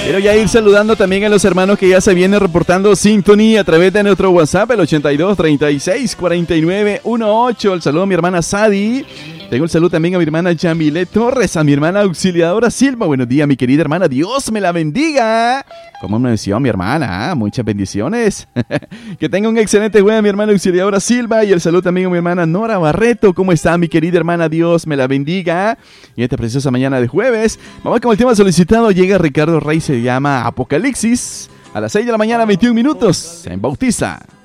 Quiero ya ir saludando también a los hermanos que ya se vienen reportando sintonía a través de nuestro WhatsApp, el 82 36 49 18. El saludo a mi hermana Sadi. Tengo el saludo también a mi hermana Yamile Torres, a mi hermana Auxiliadora Silva. Buenos días, mi querida hermana. Dios me la bendiga. ¿Cómo me decía mi hermana? Muchas bendiciones. Que tenga un excelente jueves, mi hermana Auxiliadora Silva. Y el saludo también a mi hermana Nora Barreto. ¿Cómo está, mi querida hermana? Dios me la bendiga. Y esta preciosa mañana de jueves, vamos con el tema solicitado. Llega Ricardo Rey, se llama Apocalipsis. A las 6 de la mañana, 21 minutos, en Bautiza.